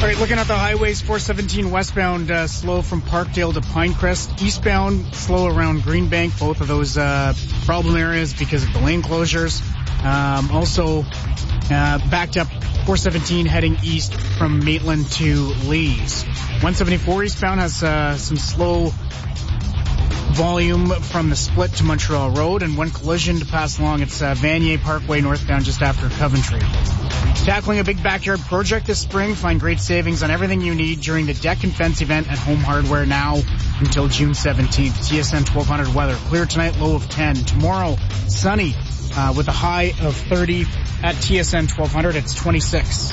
All right, looking at the highways, 417 westbound slow from Parkdale to Pinecrest. Eastbound slow around Greenbank. Both of those problem areas because of the lane closures. Also backed up 417 heading east from Maitland to Lees. 174 eastbound has some slow volume from the split to Montreal Road, and one collision to pass along. It's Vanier Parkway northbound just after Coventry. Tackling a big backyard project this spring. Find great savings on everything you need during the Deck and Fence event at Home Hardware now until June 17th. TSN 1200 weather. Clear tonight, low of 10. Tomorrow, sunny with a high of 30. At TSN 1200, it's 26.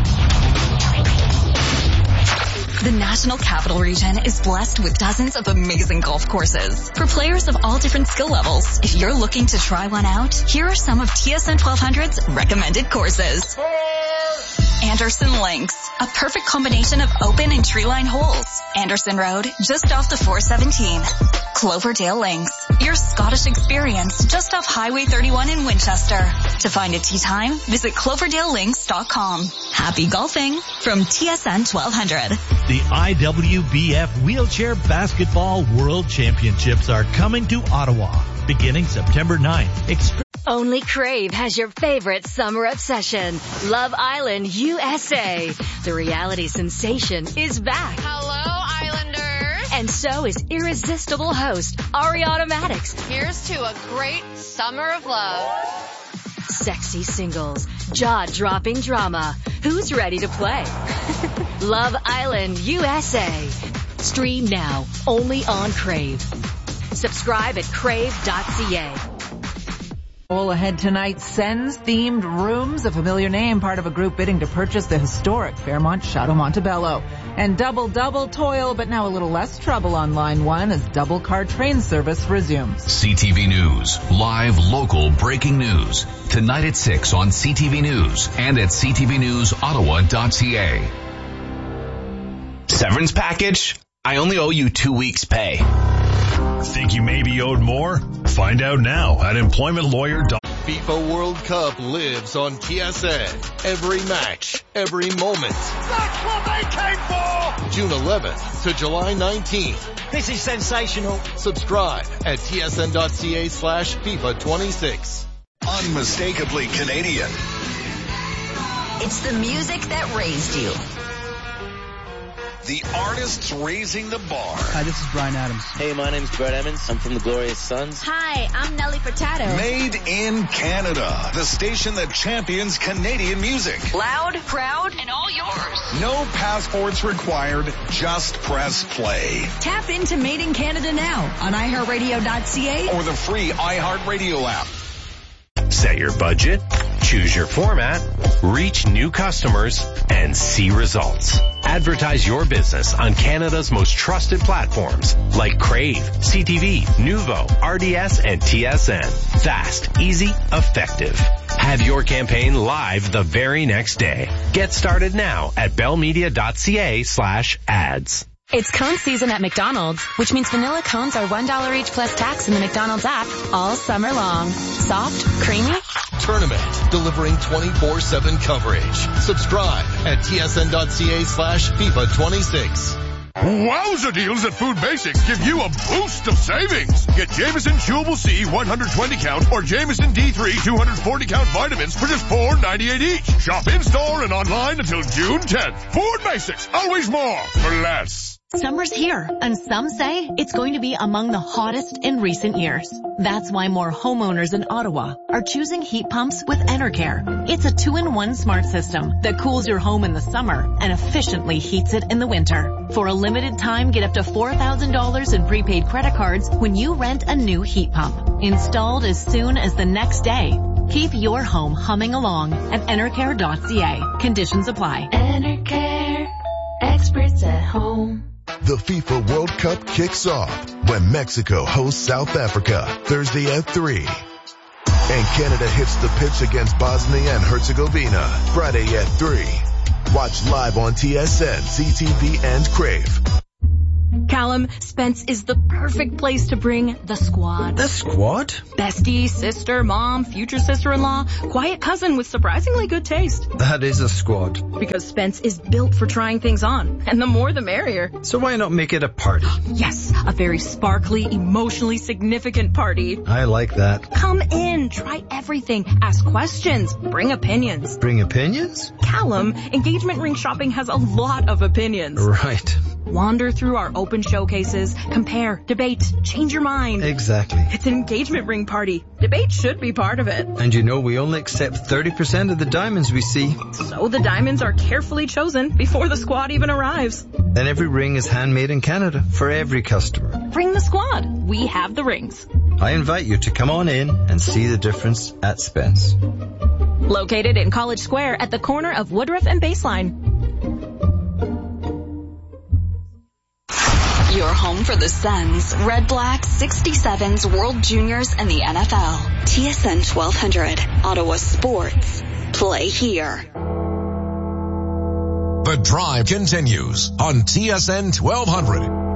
The National Capital Region is blessed with dozens of amazing golf courses for players of all different skill levels. If you're looking to try one out, here are some of TSN 1200's recommended courses. Anderson Links, a perfect combination of open and tree-lined holes. Anderson Road, just off the 417. Cloverdale Links, your Scottish experience just off Highway 31 in Winchester. To find a tee time, visit cloverdalelinks.com. Happy golfing from TSN 1200. The IWBF Wheelchair Basketball World Championships are coming to Ottawa beginning September 9th. Only Crave has your favorite summer obsession, Love Island USA. The reality sensation is back. Hello, Islanders. And so is irresistible host Ariana Maddox. Here's to a great summer of love. Sexy singles, jaw-dropping drama. Who's ready to play? Love Island USA. Stream now, only on Crave. Subscribe at crave.ca. All ahead tonight, Sens themed rooms, a familiar name, part of a group bidding to purchase the historic Fairmont Chateau Montebello. And double toil, but now a little less trouble on Line 1 as double car train service resumes. CTV News, live local breaking news. Tonight at 6 on CTV News and at ctvnewsottawa.ca. Severance package? I only owe you 2 weeks' pay. Think you may be owed more? Find out now at employmentlawyer.com. FIFA World Cup lives on TSN. Every match, every moment. That's what they came for! June 11th to July 19th. This is sensational. Subscribe at tsn.ca/FIFA26. Unmistakably Canadian. It's the music that raised you. The artists raising the bar. Hi, this is Bryan Adams. Hey, my name's Brett Emmons. I'm from the Glorious Sons. Hi, I'm Nelly Furtado. Made in Canada. The station that champions Canadian music. Loud, proud, and all yours. No passports required. Just press play. Tap into Made in Canada now on iHeartRadio.ca or the free iHeartRadio app. Set your budget, choose your format, reach new customers, and see results. Advertise your business on Canada's most trusted platforms like Crave, CTV, Nuvo, RDS, and TSN. Fast, easy, effective. Have your campaign live the very next day. Get started now at bellmedia.ca/ads. It's cone season at McDonald's, which means vanilla cones are $1 each plus tax in the McDonald's app all summer long. Soft, creamy. Tournament, delivering 24/7 coverage. Subscribe at tsn.ca/FIFA26. Wowza deals at Food Basics give you a boost of savings. Get Jameson Chewable C 120 count or Jameson D3 240 count vitamins for just $4.98 each. Shop in-store and online until June 10th. Food Basics, always more for less. Summer's here, and some say it's going to be among the hottest in recent years. That's why more homeowners in Ottawa are choosing heat pumps with Enercare. It's a 2-in-1 smart system that cools your home in the summer and efficiently heats it in the winter. For a limited time, get up to $4,000 in prepaid credit cards when you rent a new heat pump. Installed as soon as the next day. Keep your home humming along at Enercare.ca. Conditions apply. Enercare, experts at home. The FIFA World Cup kicks off when Mexico hosts South Africa Thursday at 3. And Canada hits the pitch against Bosnia and Herzegovina Friday at 3. Watch live on TSN, CTV, and Crave. Callum, Spence is the perfect place to bring the squad. The squad? Bestie, sister, mom, future sister-in-law, quiet cousin with surprisingly good taste. That is a squad. Because Spence is built for trying things on, and the more the merrier. So why not make it a party? Yes, a very sparkly, emotionally significant party. I like that. Come in, try everything, ask questions, bring opinions. Bring opinions? Callum, engagement ring shopping has a lot of opinions. Right. Wander through our open showcases, compare, debate, change your mind. Exactly. It's an engagement ring party. Debate should be part of it. And you know we only accept 30% of the diamonds we see. So the diamonds are carefully chosen before the squad even arrives. And every ring is handmade in Canada for every customer. Bring the squad. We have the rings. I invite you to come on in and see the difference at Spence. Located in College Square at the corner of Woodruff and Baseline. Your home for the Suns, Red Blacks, 67s, World Juniors, and the NFL. TSN 1200, Ottawa Sports. Play here. The Drive continues on TSN 1200.